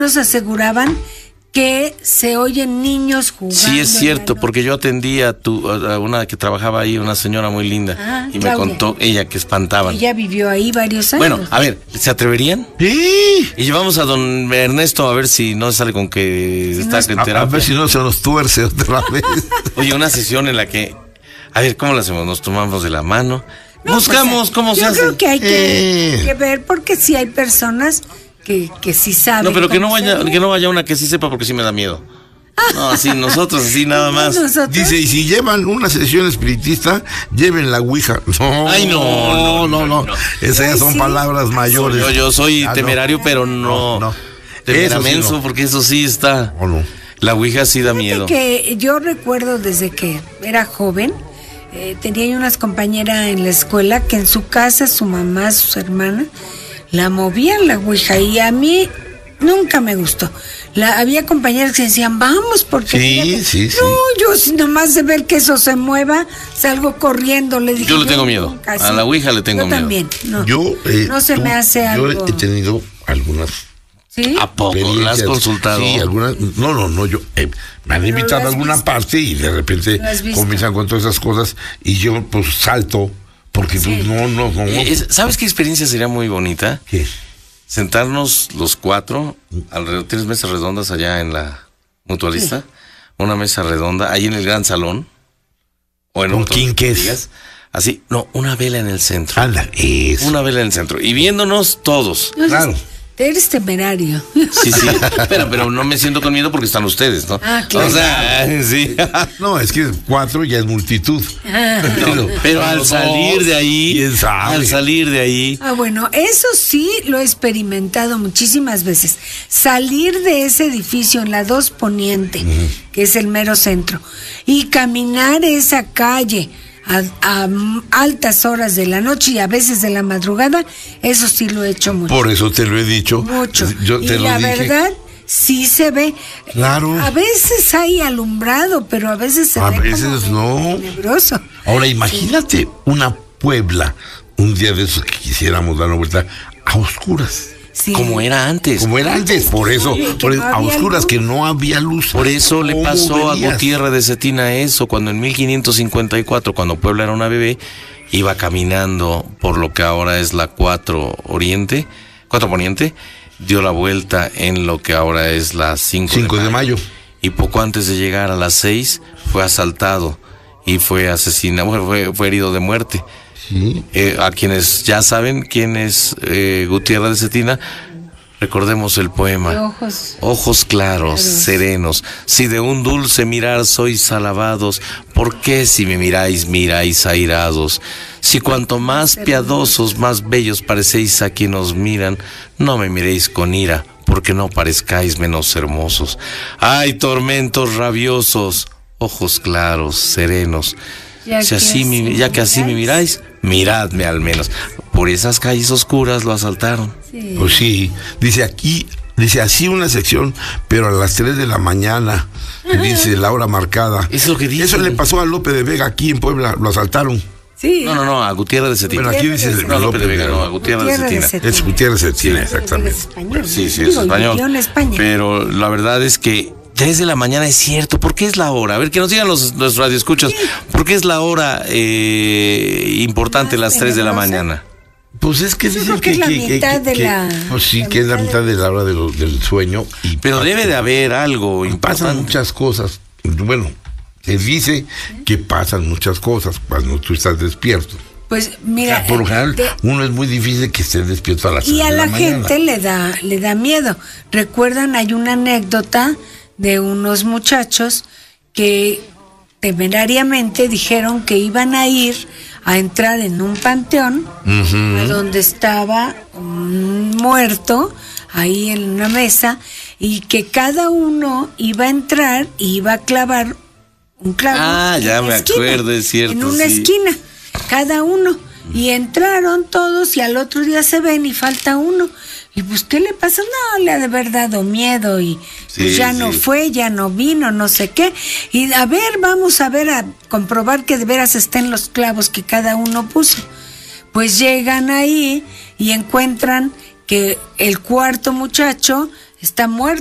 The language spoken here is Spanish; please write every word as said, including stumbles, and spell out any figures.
nos aseguraban que se oyen niños jugando. Sí, es cierto, porque yo atendí a, tu, a una que trabajaba ahí, una señora muy linda, ah, y Claudia. Me contó ella que espantaban. Ella vivió ahí varios años. Bueno, a ver, ¿se atreverían? Sí. Y llevamos a don Ernesto a ver si no sale con que si está no, en terapia. A ver si no se nos tuerce otra vez. Oye, una sesión en la que, a ver, ¿cómo lo hacemos? Nos tomamos de la mano, no, buscamos pues, cómo se hace. Yo creo que hay que, eh. que ver, porque si hay personas que, que sí saben. No, pero que no vaya, que no vaya una que sí sepa, porque sí me da miedo. No, así nosotros, así nada más. ¿Nosotros? Dice, y si llevan una sesión espiritista, lleven la ouija. No, ay, no, no, no, no. no. Esas ya son sí. palabras mayores. Yo, yo soy ah, temerario, no. pero no. no, no. Temeramenso, sí no. porque eso sí está. Oh, no. La ouija sí da Fíjate miedo. Que yo recuerdo desde que era joven, eh, tenía unas compañeras en la escuela que en su casa, su mamá, sus hermanas, la movían la ouija, y a mí nunca me gustó. La, había compañeras que decían, vamos, porque... Sí, que... sí, sí. No, yo si nomás de ver que eso se mueva, salgo corriendo. Le dije, yo le tengo miedo. Casi. A la ouija le tengo yo miedo. También, no. Yo eh, no se tú, me hace yo algo... Yo he tenido algunas... ¿Sí? ¿A poco? ¿La has consultado? Sí, algunas... No, no, no, yo... Eh, me han invitado a alguna visto? parte y de repente comienzan con todas esas cosas y yo pues salto porque sí. pues no, no, no. Es, ¿Sabes qué experiencia sería muy bonita? ¿Qué? Sentarnos los cuatro, alrededor, tienes mesas redondas allá en la Mutualista, sí. una mesa redonda, ahí en el gran salón, o en ¿Con quién qué es? Así, no, una vela en el centro. Anda, eso. Una vela en el centro, y viéndonos todos. No, claro. Eres temerario. Sí, sí, pero, pero no me siento con miedo porque están ustedes, ¿no? Ah, claro. O sea, sí. No, es que cuatro ya es multitud. Ah, no, pero, pero al salir de ahí, al salir de ahí. Ah, bueno, eso sí lo he experimentado muchísimas veces. Salir de ese edificio en la dos Poniente, uh-huh. que es el mero centro, y caminar esa calle A, a altas horas de la noche y a veces de la madrugada, eso sí lo he hecho mucho. Por eso te lo he dicho. Mucho. Yo te y lo la dije. verdad, sí se ve. Claro. A veces hay alumbrado, pero a veces se a ve veces como no. tenebroso. Ahora imagínate sí. una Puebla, un día de esos que quisiéramos dar una vuelta a oscuras. Sí. Como era antes. Como era antes, por eso, sí, por eso no a oscuras, luz. Que no había luz. Por eso le pasó verías? a Gutiérrez de Cetina eso, cuando en mil quinientos cincuenta y cuatro, cuando Puebla era una bebé, iba caminando por lo que ahora es la cuatro Oriente, cuatro Poniente, dio la vuelta en lo que ahora es la cinco de mayo. Y poco antes de llegar a las seis, fue asaltado y fue asesinado, fue, fue herido de muerte. Sí. Eh, a quienes ya saben quién es eh, Gutiérrez de Cetina, recordemos el poema. Ojos, ojos claros, claros, serenos, si de un dulce mirar sois alabados, ¿por qué si me miráis, miráis airados? Si cuanto más piadosos, más bellos parecéis a quien os miran, no me miréis con ira, porque no parezcáis menos hermosos. ¡Ay, tormentos rabiosos! Ojos claros, serenos. Ya, si que, así así me, ya que así me miráis, miradme al menos. Por esas calles oscuras lo asaltaron. Sí. Pues sí, dice aquí, dice así una sección, pero a las tres de la mañana, dice la hora marcada. Es lo que dice. Eso le pasó a López de Vega aquí en Puebla, lo asaltaron. Sí. No, no, no, a Gutiérrez de Cetina. Bueno, aquí dice no, López de Vega, no, a Gutiérrez, Gutiérrez de, Cetina. de Cetina. Es Gutiérrez de Cetina, sí, exactamente. Es español, sí, sí, es español. En España. Pero la verdad es que tres de la mañana es cierto. ¿Por qué es la hora? A ver, que nos digan los, los radioescuchas. Sí. ¿Por qué es la hora eh, importante, las tres de la mañana? Pues es que dicen que, que es la que, mitad que, de que, la... Pues sí, la que es la mitad de la hora de lo, del sueño. Y pero pasa, debe de haber algo importante. Pasan muchas cosas. Bueno, se dice que pasan muchas cosas cuando tú estás despierto. Pues mira, o sea, por lo general, te, uno es muy difícil que esté despierto a las y seis a de la, la mañana. gente le da le da miedo. Recuerdan, hay una anécdota de unos muchachos que temerariamente dijeron que iban a ir a entrar en un panteón, uh-huh, a donde estaba un muerto ahí en una mesa, y que cada uno iba a entrar y iba a clavar un clavo. Ah, ya me esquina, acuerdo, es cierto. En una sí. esquina, cada uno. Y entraron todos y al otro día se ven y falta uno. Y pues, ¿qué le pasa? No, le ha de haber dado miedo y sí, pues ya sí. no fue, ya no vino, no sé qué. Y a ver, vamos a ver, a comprobar que de veras estén los clavos que cada uno puso. Pues llegan ahí y encuentran que el cuarto muchacho está muerto.